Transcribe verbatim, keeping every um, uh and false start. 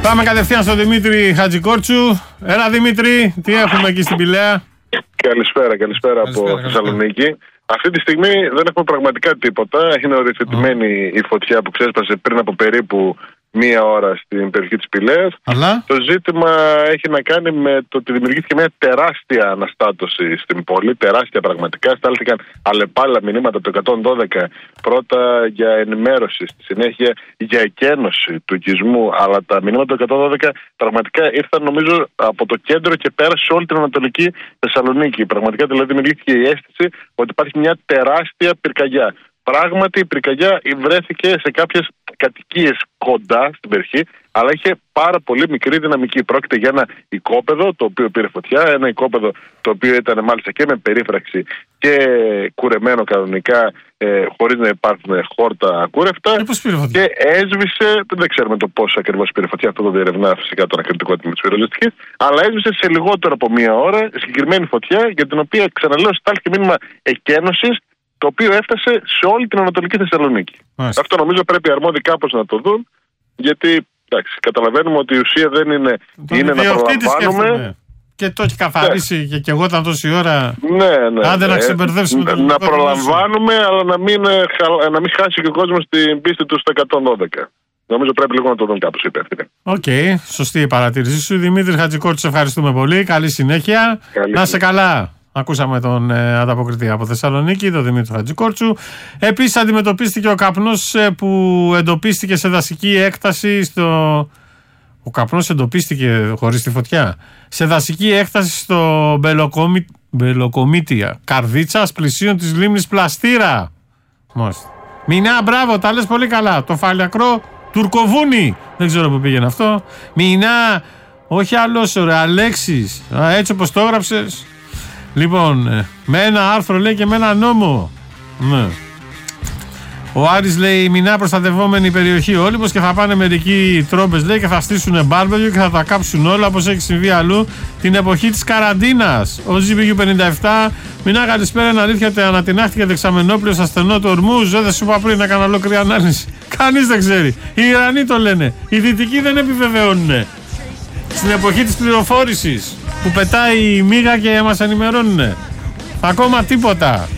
Πάμε κατευθείαν στον Δημήτρη Χατζικόρτσου. Έλα Δημήτρη, τι έχουμε εκεί στην Πηλαία? Καλησπέρα, καλησπέρα, καλησπέρα από Θεσσαλονίκη. Αυτή τη στιγμή δεν έχουμε πραγματικά τίποτα. Είναι οριοθετημένη oh. η φωτιά που ξέσπασε πριν από περίπου μία ώρα στην περιοχή της Πηλαίας. Αλλά το ζήτημα έχει να κάνει με το ότι δημιουργήθηκε μια τεράστια αναστάτωση στην πόλη. Τεράστια πραγματικά. Στάλθηκαν αλλεπάλληλα μηνύματα το εκατόν δώδεκα. Πρώτα για ενημέρωση, στη συνέχεια για εκένωση του οικισμού. Αλλά τα μηνύματα του εκατόν δώδεκα πραγματικά ήρθαν νομίζω από το κέντρο και πέρασε σε όλη την Ανατολική Θεσσαλονίκη. Πραγματικά δηλαδή δημιουργήθηκε η αίσθηση ότι υπάρχει μια τεράστια πυρκαγιά. Πράγματι η πυρκαγιά βρέθηκε σε κάποιες κατοικίες κοντά στην περιοχή, αλλά είχε πάρα πολύ μικρή δυναμική. Πρόκειται για ένα οικόπεδο το οποίο πήρε φωτιά, ένα οικόπεδο το οποίο ήταν μάλιστα και με περίφραξη και κουρεμένο κανονικά, ε, χωρίς να υπάρχουν χόρτα ακούρευτα. Ε, και έσβησε, δεν ξέρουμε το πώς ακριβώς πήρε φωτιά, αυτό το διερευνά φυσικά το ανακριτικό τμήμα της πυροσβεστικής, αλλά έσβησε σε λιγότερο από μία ώρα συγκεκριμένη φωτιά, για την οποία ξαναλέω στάλθηκε μήνυμα εκένωσης, το οποίο έφτασε σε όλη την Ανατολική Θεσσαλονίκη. Μάλιστα. Αυτό νομίζω πρέπει οι αρμόδιοι κάπως να το δουν, γιατί εντάξει, καταλαβαίνουμε ότι η ουσία δεν είναι, είναι να προλαμβάνουμε. Και το έχει καθαρίσει yeah. και, και εγώ ήταν τόση ώρα. Ναι, ναι. Άντε ναι. να ξεμπερδεύσουμε ναι, το Να προλαμβάνουμε, αλλά να μην, να μην χάσει και ο κόσμος την πίστη του στο εκατόν δώδεκα. Νομίζω πρέπει λίγο να το δουν κάπως υπεύθυνοι. Οκ, okay. Σωστή η παρατήρησή σου. Δημήτρη Χατζικόρτσου, ευχαριστούμε πολύ. Καλή συνέχεια. Καλή να είσαι καλά. Ακούσαμε τον ε, ανταποκριτή από Θεσσαλονίκη, τον Δημήτρη Χατζικόρτσου. Επίσης αντιμετωπίστηκε ο καπνός ε, που εντοπίστηκε σε δασική έκταση στο... Ο καπνός εντοπίστηκε χωρίς τη φωτιά. Σε δασική έκταση στο Μπελοκομι... Μπελοκομίτια Καρδίτσας, πλησίων της λίμνης Πλαστήρα. Μάλιστα. Μινά, μπράβο, τα λες πολύ καλά. Το φαλιακρό Τουρκοβούνι. Δεν ξέρω που πήγαινε αυτό. Μινά, όχι άλλος, ωραία, Αλέξης. Α, έτσι όπως το έγραψες. Λοιπόν, με ένα άρθρο λέει και με ένα νόμο. Ναι. Ο Άρης λέει Μινά προστατευόμενη περιοχή Όλυμπος και θα πάνε μερικοί τρόμπες λέει και θα στήσουν μπάρμπεκιου και θα τα κάψουν όλα όπως έχει συμβεί αλλού την εποχή της καραντίνας. Ο τζι πι γιου πενήντα επτά Μινά καλησπέρα, είναι αλήθεια ότι ανατινάχτηκε δεξαμενόπλαιο στα στενό του Ορμούζ. Δεν σου είπα πριν να κάνω ολόκληρη ανάλυση. Κανείς δεν ξέρει. Οι Ιρανοί το λένε. Οι Δυτικοί δεν επιβεβαιώνουν. Στην εποχή της πληροφόρησης που πετάει η μίγα και μας ενημερώνουν. Ακόμα τίποτα.